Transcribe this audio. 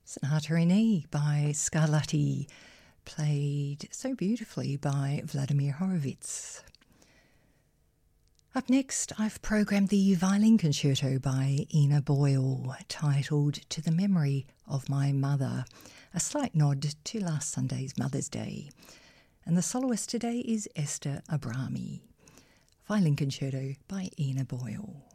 Sonata in E by Scarlatti, played so beautifully by Vladimir Horowitz. Up next, I've programmed the violin concerto by Ina Boyle, titled To the Memory of My Mother, a slight nod to last Sunday's Mother's Day. And the soloist today is Esther Abrami. Violin concerto by Ina Boyle.